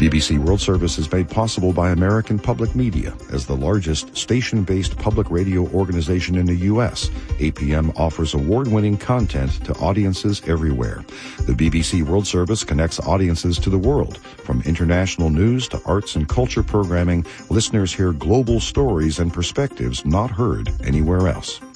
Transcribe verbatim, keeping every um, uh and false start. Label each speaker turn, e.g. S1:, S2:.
S1: B B C World Service is made possible by American Public Media. As the largest station-based public radio organization in the U S, A P M offers award-winning content to audiences everywhere. The B B C World Service connects audiences to the world. From international news to arts and culture programming, listeners hear global stories and perspectives not heard anywhere else.